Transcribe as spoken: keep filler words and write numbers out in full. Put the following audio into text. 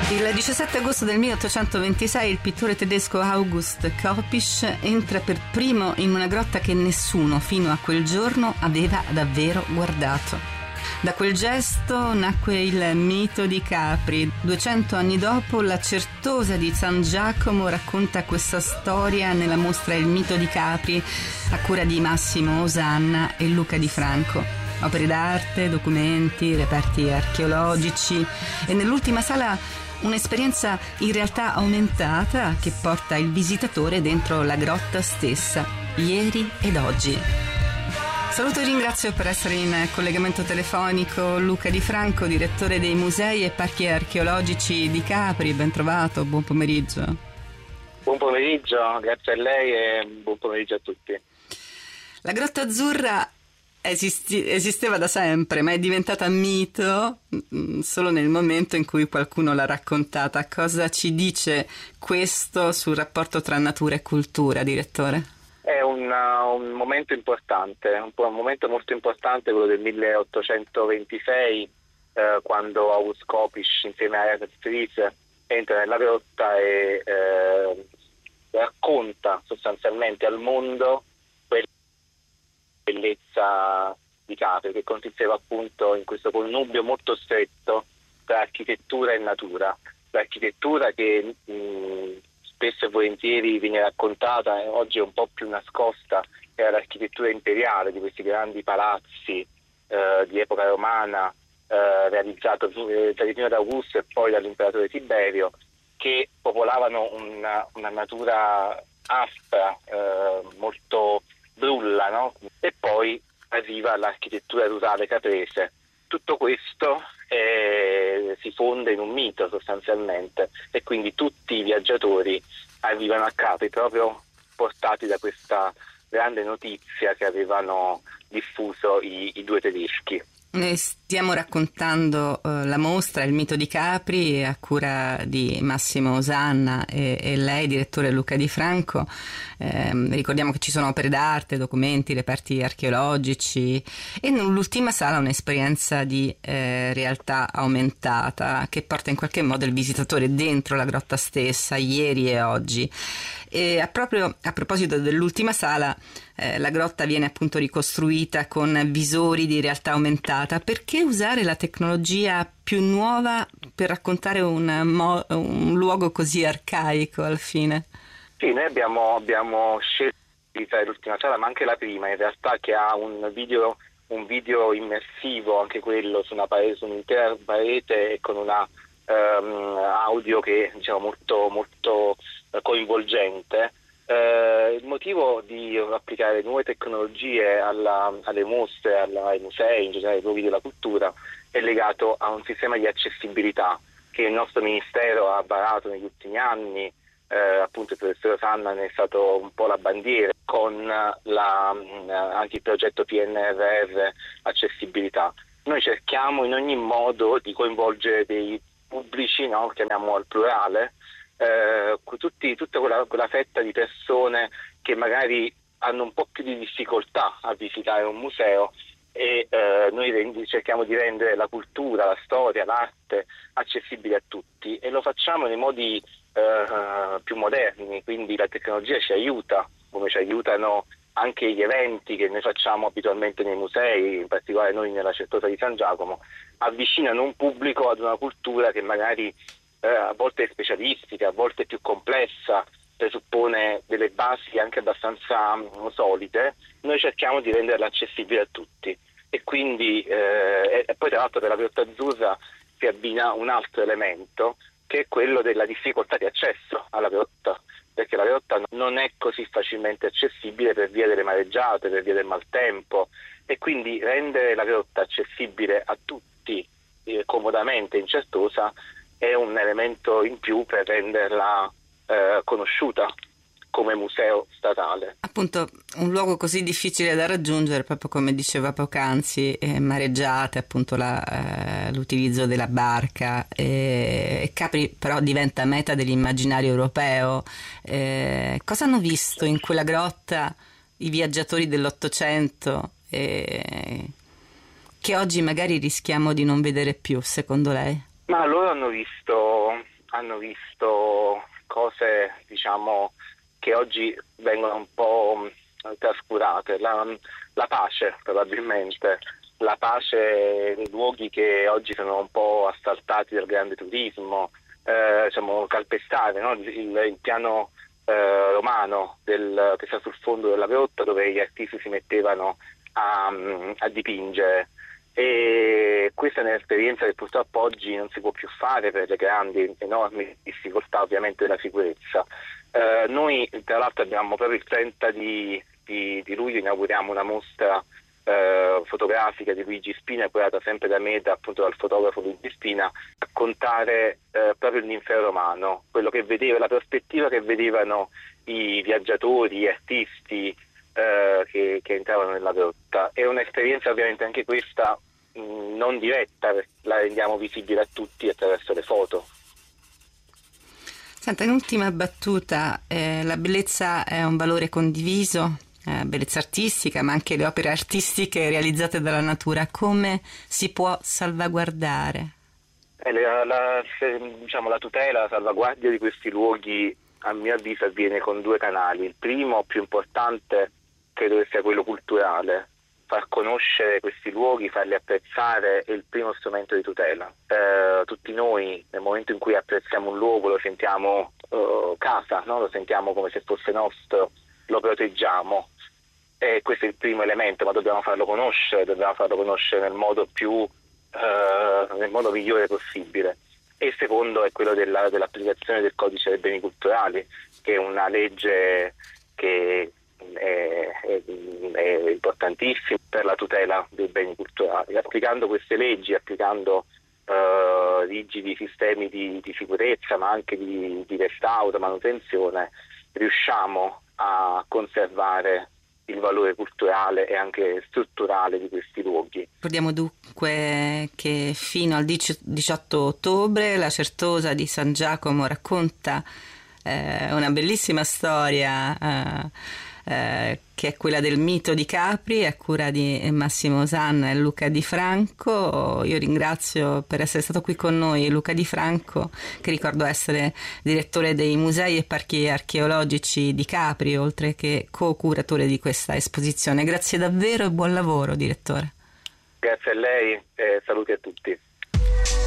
Il diciassette agosto del milleottocentoventisei il pittore tedesco August Kopisch entra per primo in una grotta che nessuno fino a quel giorno aveva davvero guardato. Da quel gesto nacque il mito di Capri. duecento anni dopo la Certosa di San Giacomo racconta questa storia nella mostra Il mito di Capri a cura di Massimo Osanna e Luca Di Franco. Opere d'arte, documenti, reperti archeologici e nell'ultima sala un'esperienza in realtà aumentata che porta il visitatore dentro la grotta stessa, ieri ed oggi. Saluto e ringrazio per essere in collegamento telefonico Luca Di Franco, direttore dei musei e parchi archeologici di Capri. Ben trovato, buon pomeriggio. Buon pomeriggio, grazie a lei e buon pomeriggio a tutti. La Grotta Azzurra Esisti- esisteva da sempre, ma è diventata mito mh, solo nel momento in cui qualcuno l'ha raccontata. Cosa ci dice questo sul rapporto tra natura e cultura, direttore? È un, uh, un momento importante, un, po', un momento molto importante quello del milleottocentoventisei, eh, quando August Kopisch insieme a Ernst Fries entra nella grotta e eh, racconta sostanzialmente al mondo bellezza di Capri, che consisteva appunto in questo connubio molto stretto tra architettura e natura. L'architettura che mh, spesso e volentieri viene raccontata e oggi è un po' più nascosta, era l'architettura imperiale di questi grandi palazzi eh, di epoca romana eh, realizzato eh, dall'Emiro d'Augusto e poi dall'imperatore Tiberio, che popolavano una, una natura aspra, eh, molto brulla, no? E poi arriva l'architettura rurale caprese. Tutto questo eh, si fonde in un mito sostanzialmente, e quindi tutti i viaggiatori arrivano a Capri proprio portati da questa grande notizia che avevano diffuso i, i due tedeschi. Noi stiamo raccontando uh, la mostra Il mito di Capri a cura di Massimo Osanna e, e lei, direttore Luca Di Franco. Eh, ricordiamo che ci sono opere d'arte, documenti, reperti archeologici e nell'ultima sala un'esperienza di eh, realtà aumentata che porta in qualche modo il visitatore dentro la grotta stessa, ieri e oggi. E a proprio a proposito dell'ultima sala, eh, la grotta viene appunto ricostruita con visori di realtà aumentata. Perché usare la tecnologia più nuova per raccontare un, mo- un luogo così arcaico alla fine? Sì, noi abbiamo, abbiamo scelto di fare l'ultima sala, ma anche la prima in realtà, che ha un video, un video immersivo, anche quello su una parete, su un'intera parete e con una um, audio che diciamo molto molto coinvolgente. Eh, il motivo di applicare nuove tecnologie alla, alle mostre, alla, ai musei, in generale ai luoghi della cultura, è legato a un sistema di accessibilità che il nostro Ministero ha varato negli ultimi anni. Eh, appunto il professor Osanna ne è stato un po' la bandiera con la, anche il progetto P N R R accessibilità. Noi cerchiamo in ogni modo di coinvolgere dei pubblici, no? Chiamiamo al plurale, eh, tutti, tutta quella, quella fetta di persone che magari hanno un po' più di difficoltà a visitare un museo, e eh, noi rendi, cerchiamo di rendere la cultura, la storia, l'arte accessibili a tutti, e lo facciamo nei modi eh, più moderni. Quindi la tecnologia ci aiuta, come ci aiutano anche gli eventi che noi facciamo abitualmente nei musei, in particolare noi nella Certosa di San Giacomo, avvicinano un pubblico ad una cultura che magari eh, a volte è specialistica, a volte è più complessa, presuppone delle basi anche abbastanza um, solide. Noi cerchiamo di renderla accessibile a tutti, e quindi eh, e poi tra l'altro per la Grotta Azzurra si abbina un altro elemento, che è quello della difficoltà di accesso alla grotta, perché la grotta non è così facilmente accessibile per via delle mareggiate, per via del maltempo, e quindi rendere la grotta accessibile a tutti eh, comodamente in Certosa è un elemento in più per renderla eh, conosciuta come museo statale. Appunto, un luogo così difficile da raggiungere, proprio come diceva poc'anzi, eh, mareggiate, appunto la, eh, l'utilizzo della barca, eh, e Capri però diventa meta dell'immaginario europeo. Eh, cosa hanno visto in quella grotta i viaggiatori dell'Ottocento eh, che oggi magari rischiamo di non vedere più, secondo lei? Ma loro hanno visto hanno visto cose, diciamo, che oggi vengono un po' trascurate. La, la pace, probabilmente, la pace nei luoghi che oggi sono un po' assaltati dal grande turismo, eh, diciamo, calpestare, no? il, il piano eh, romano del, che sta sul fondo della grotta, dove gli artisti si mettevano a, a dipingere. E questa è un'esperienza che purtroppo oggi non si può più fare per le grandi, enormi difficoltà ovviamente della sicurezza. Eh, noi tra l'altro abbiamo proprio il trenta di, di, di luglio inauguriamo una mostra eh, fotografica di Luigi Spina, curata sempre da me, da, appunto dal fotografo Luigi Spina, raccontare eh, proprio il ninfeo romano, quello che vedeva, la prospettiva che vedevano i viaggiatori, gli artisti, Eh, che, che entravano nella grotta. È un'esperienza ovviamente anche questa mh, non diretta, la rendiamo visibile a tutti attraverso le foto. Senta, in ultima battuta, eh, la bellezza è un valore condiviso, eh, bellezza artistica, ma anche le opere artistiche realizzate dalla natura, come si può salvaguardare? Eh, la, la, se, diciamo, la tutela, la salvaguardia di questi luoghi, a mio avviso, avviene con due canali. Il primo, più importante, credo che sia quello culturale. Far conoscere questi luoghi, farli apprezzare è il primo strumento di tutela. Eh, tutti noi, nel momento in cui apprezziamo un luogo, lo sentiamo eh, casa, no? Lo sentiamo come se fosse nostro, lo proteggiamo. E questo è il primo elemento, ma dobbiamo farlo conoscere, dobbiamo farlo conoscere nel modo più eh, nel modo migliore possibile. E il secondo è quello della, dell'applicazione del codice dei beni culturali, che è una legge che È, è, è importantissimo per la tutela dei beni culturali. Applicando queste leggi, applicando eh, rigidi sistemi di, di sicurezza, ma anche di, di restauro, manutenzione, riusciamo a conservare il valore culturale e anche strutturale di questi luoghi. Ricordiamo dunque che fino al diciotto ottobre la Certosa di San Giacomo racconta eh, una bellissima storia eh, Eh, che è quella del mito di Capri, a cura di Massimo Osanna e Luca Di Franco. Io ringrazio per essere stato qui con noi Luca Di Franco, che ricordo essere direttore dei musei e parchi archeologici di Capri, oltre che co-curatore di questa esposizione. Grazie davvero e buon lavoro, direttore. Grazie a lei e saluti a tutti.